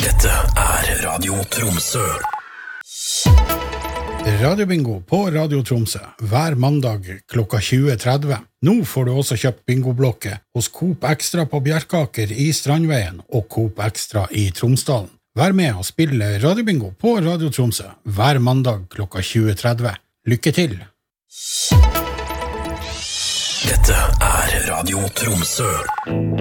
Dette Radio Tromsø. Radiobingo på Radio Tromsø hver mandag klokka 20:30. Nå får du også kjøpt bingoblokke hos Coop Extra på Bjerkaker i Strandveien og Coop Extra i Tromsdalen. Vær med og spille Radiobingo på Radio Tromsø hver mandag klokka 20:30. Lykke til! Dette Radio Tromsø.